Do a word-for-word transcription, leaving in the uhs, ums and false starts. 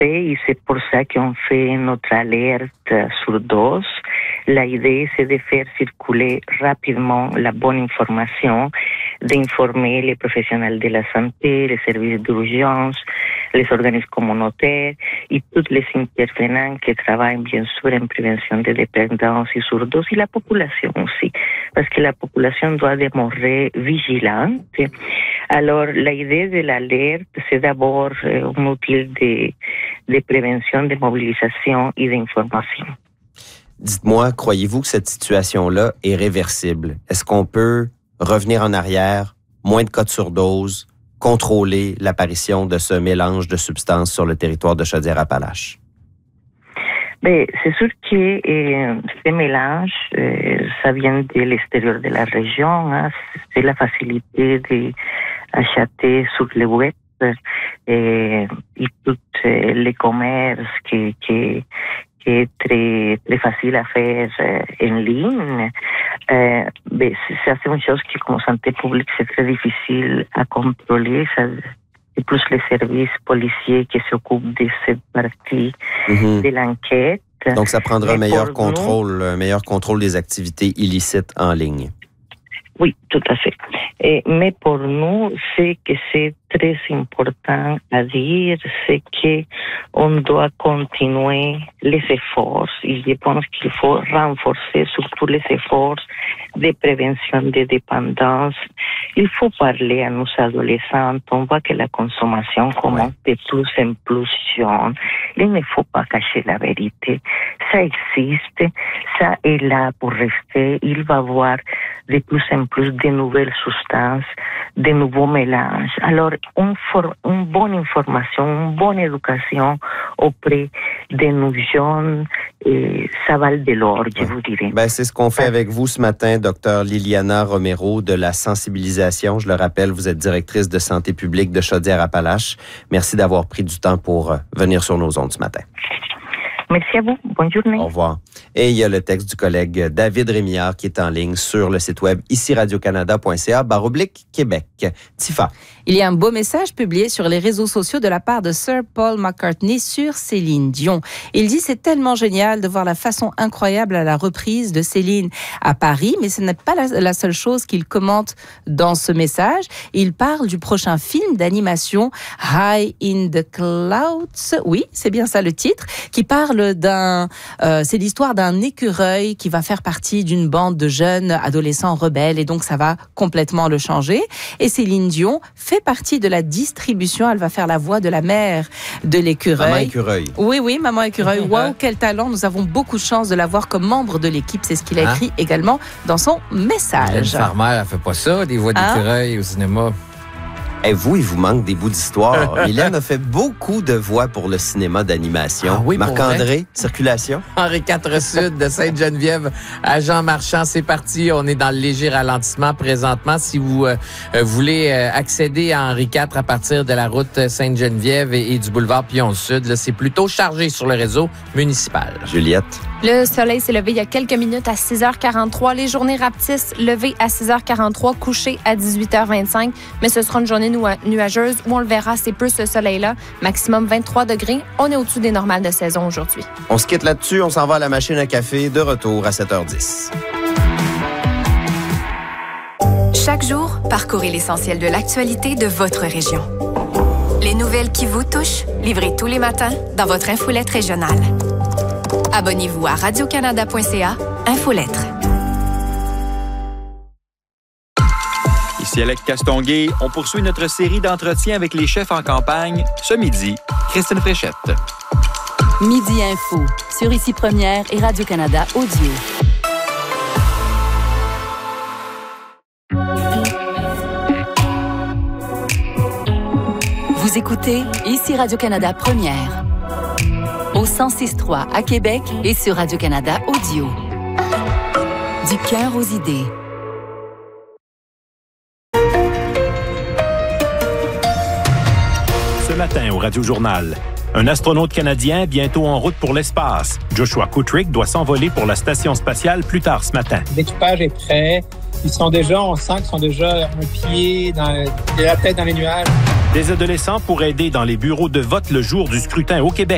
fait et c'est pour ça qu'on fait notre alerte surdose. L'idée, c'est de faire circuler rapidement la bonne information, d'informer les professionnels de la santé, les services d'urgence, les organismes communautaires et tous les intervenants qui travaillent bien sûr en prévention de dépendance et surdose et la population aussi, parce que la population doit demeurer vigilante. Alors, l'idée de l'alerte, c'est d'abord euh, un outil de, de prévention, de mobilisation et d'information. Dites-moi, croyez-vous que cette situation-là est réversible? Est-ce qu'on peut revenir en arrière, moins de cas de surdose, contrôler l'apparition de ce mélange de substances sur le territoire de Chaudière-Appalaches? Bien, c'est sûr que euh, ce mélange, euh, ça vient de l'extérieur de la région. Hein. C'est la facilité d'acheter sur le web euh, et tous euh, les commerces qui, qui qui est très, très facile à faire euh, en ligne. Euh, mais ça, c'est une chose qui, comme santé publique, c'est très difficile à contrôler. Ça, c'est plus les services policiers qui s'occupent de cette partie mm-hmm. de l'enquête. Donc, ça prendra un meilleur contrôle, nous, un meilleur contrôle des activités illicites en ligne. Oui, tout à fait. Et, mais pour nous, c'est que c'est très important à dire, c'est que on doit continuer les efforts. Et je pense qu'il faut renforcer surtout les efforts de prévention de dépendance. Il faut parler à nos adolescents. On voit que la consommation commence de plus en plus jeune. Il ne faut pas cacher la vérité. Ça existe, ça est là pour rester. Il va y avoir de plus en plus de nouvelles substances, de nouveaux mélanges. Alors, une, for- une bonne information, une bonne éducation auprès de nos jeunes, et ça va de l'or, je vous dirais. Ben, c'est ce qu'on fait avec vous ce matin, docteur Liliana Romero, de la sensibilisation. Je le rappelle, vous êtes directrice de santé publique de Chaudière-Appalaches. Merci d'avoir pris du temps pour venir sur nos ondes ce matin. Merci à vous. Bonne journée. Au revoir. Et il y a le texte du collègue David Rémillard qui est en ligne sur le site web ici radio canada point c a barre oblique Québec. Tifa. Il y a un beau message publié sur les réseaux sociaux de la part de Sir Paul McCartney sur Céline Dion. Il dit « C'est tellement génial de voir la façon incroyable à la reprise de Céline à Paris, mais ce n'est pas la, la seule chose qu'il commente dans ce message. Il parle du prochain film d'animation High in the Clouds. Oui, c'est bien ça le titre, qui parle d'un... Euh, c'est l'histoire d'un écureuil qui va faire partie d'une bande de jeunes adolescents rebelles et donc ça va complètement le changer. Et Céline Dion fait partie de la distribution. Elle va faire la voix de la mère de l'écureuil. Maman écureuil. Oui, oui, maman écureuil. Waouh, quel talent. Nous avons beaucoup de chance de la voir comme membre de l'équipe. C'est ce qu'il a écrit hein? également dans son message. Hélène Farmer, elle fait pas ça, des voix d'écureuil hein? au cinéma. Et vous, il vous manque des bouts d'histoire. Hélène a fait beaucoup de voix pour le cinéma d'animation. Ah oui, Marc-André, Circulation. Henri quatre Sud de Sainte-Geneviève à Jean Marchand. C'est parti. On est dans le léger ralentissement présentement. Si vous euh, voulez euh, accéder à Henri quatre à partir de la route Sainte-Geneviève et, et du boulevard Pion-Sud, là, c'est plutôt chargé sur le réseau municipal. Juliette. Le soleil s'est levé il y a quelques minutes à six heures quarante-trois. Les journées rapetissent levées à six heures quarante-trois, couchées à dix-huit heures vingt-cinq. Mais ce sera une journée nuageuse où on le verra, c'est peu ce soleil-là. Maximum vingt-trois degrés. On est au-dessus des normales de saison aujourd'hui. On se quitte là-dessus. On s'en va à la machine à café. De retour à sept heures dix. Chaque jour, parcourez l'essentiel de l'actualité de votre région. Les nouvelles qui vous touchent, livrées tous les matins dans votre infolette régionale. Abonnez-vous à radio canada point c a, Infolettre. Ici Alex Castonguay, on poursuit notre série d'entretiens avec les chefs en campagne. Ce midi, Christine Fréchette. Midi Info, sur Ici Première et Radio-Canada Audio. Vous écoutez Ici Radio-Canada Première. Au cent six trois à Québec et sur Radio-Canada Audio. Du cœur aux idées. Ce matin au Radio-Journal, un astronaute canadien bientôt en route pour l'espace. Joshua Kutrick doit s'envoler pour la station spatiale plus tard ce matin. L'équipage est prêt. Ils sont déjà, on sent qu'ils sont déjà un pied, dans, la tête dans les nuages. Des adolescents pour aider dans les bureaux de vote le jour du scrutin au Québec.